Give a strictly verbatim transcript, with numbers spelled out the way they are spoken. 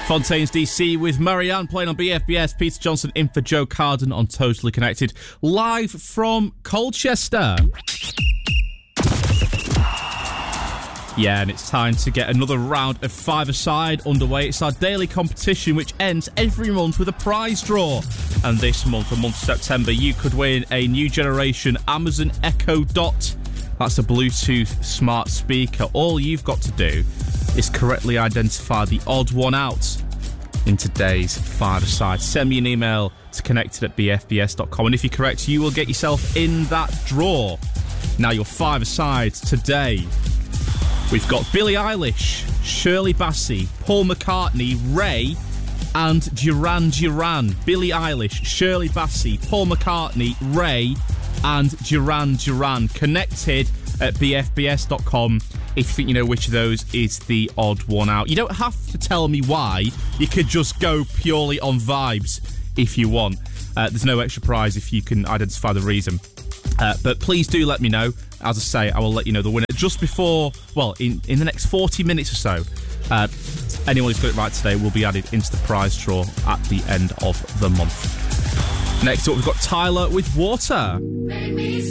Fontaine's D C with Marianne playing on B F B S. Peter Johnson in for Joe Carden on Totally Connected, live from Colchester. Yeah, and it's time to get another round of five-a-side underway. It's our daily competition, which ends every month with a prize draw. And this month, the month of September, you could win a new generation Amazon Echo Dot. That's a Bluetooth smart speaker. All you've got to do is correctly identify the odd one out in today's five-a-side. Send me an email to connected at b f b s dot com, and if you're correct, you will get yourself in that draw. Now, your five-a-sides today. We've got Billie Eilish, Shirley Bassey, Paul McCartney, Ray, and Duran Duran. Billie Eilish, Shirley Bassey, Paul McCartney, Ray, and Duran Duran. Connected at b f b s dot com if you think you know which of those is the odd one out. You don't have to tell me why. You could just go purely on vibes if you want. Uh, there's no extra prize if you can identify the reason. Uh, but please do let me know. As I say, I will let you know the winner just before, well, in, in the next forty minutes or so. Uh, anyone who's got it right today will be added into the prize draw at the end of the month. Next up, we've got Tyler with Water.